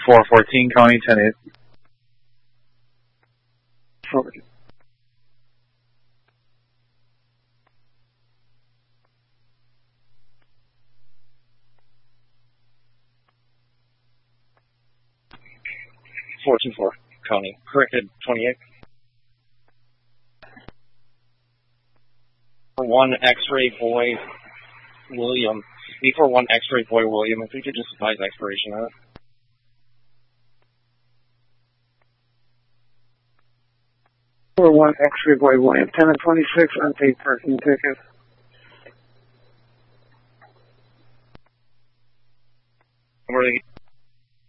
414 Coney 10-8. Forward. .424 Coney. Corrected 28. 1 X-ray boy William. Before 1 X-ray boy William, if we could just advise expiration on it. For 1 X-ray boy William, 10 and 26, unpaid parking ticket.